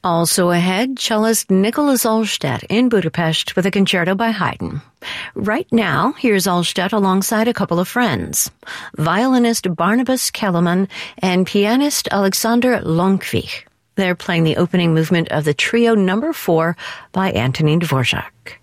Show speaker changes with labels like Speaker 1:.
Speaker 1: Also ahead, cellist Nicholas Alstedt in Budapest with a concerto by Haydn. Right now, here's Alstedt alongside a couple of friends, violinist Barnabas Kellerman and pianist Alexander Lonkwich. They're playing the opening movement of the Trio No. 4 by Antonin Dvorak.